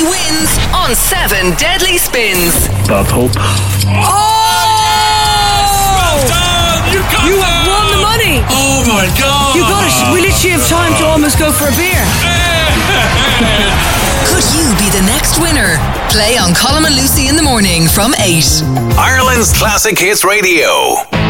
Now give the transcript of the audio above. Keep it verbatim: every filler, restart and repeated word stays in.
wins on seven Deadly Spins. Bob Hope. Oh! Well done! You got You that! have won the money! Oh my god! You got it! We literally have time to almost go for a beer. Could you be the next winner? Play on Colin and Lucy in the morning from eight. Ireland's Classic Hits Radio.